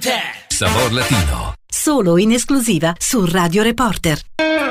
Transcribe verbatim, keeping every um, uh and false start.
Sabor latino. Solo in esclusiva su Radio Reporter.